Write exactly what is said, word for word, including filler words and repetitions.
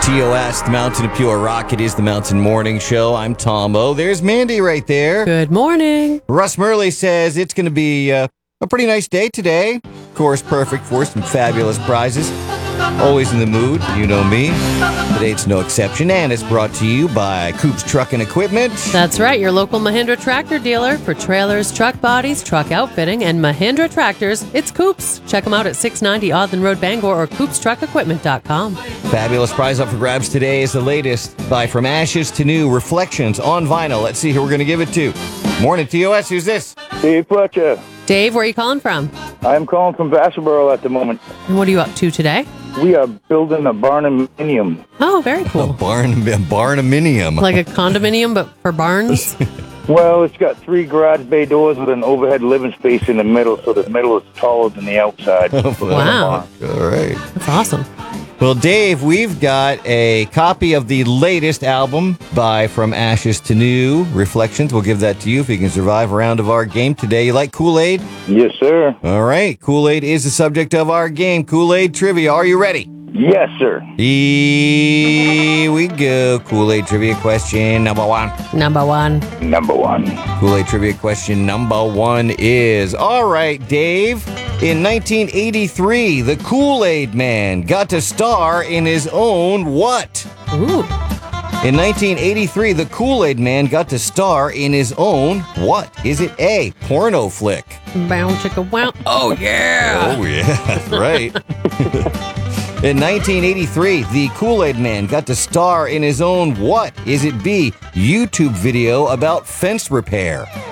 T O S, the Mountain of Pure Rock. It is the Mountain Morning Show. I'm Tom O. There's Mandy right there. Good morning. Russ Murley says it's going to be uh, a pretty nice day today. Of course, perfect for some fabulous prizes. Always in the mood, you know me. Today it's no exception, and it's brought to you by Coops Truck and Equipment. That's right, your local Mahindra tractor dealer for trailers, truck bodies, truck outfitting, and Mahindra tractors. It's Coops. Check them out at six ninety Odland Road, Bangor, or coops truck equipment dot com. Fabulous prize up for grabs today is the latest by From Ashes to New Reflections on Vinyl. Let's see who we're going to give it to. Morning, T O S. Who's this? Steve Fletcher. Dave, where are you calling from? I'm calling from Vassalboro at the moment. And what are you up to today? We are building a barnuminium. Oh, very A cool. barn, a barnuminium. Like a condominium, but for barns? Well, it's got three garage bay doors with an overhead living space in the middle, so the middle is taller than the outside. Wow. All right. That's awesome. Well, Dave, we've got a copy of the latest album by From Ashes to New Reflections. We'll give that to you if you can survive a round of our game today. You like Kool-Aid? Yes, sir. All right. Kool-Aid is the subject of our game. Kool-Aid Trivia. Are you ready? Yes, sir. Here we go. Kool-Aid Trivia question number one. Number one. Number one. Kool-Aid Trivia question number one is, all right, Dave, in nineteen eighty-three, the Kool-Aid Man got to star in his own what? Ooh. In nineteen eighty-three, the Kool-Aid Man got to star in his own what? Is it A, porno flick? Bow chicka wow. Oh, yeah. Oh, yeah, that's right. In nineteen eighty-three, the Kool-Aid Man got to star in his own what? Is it B, YouTube video about fence repair?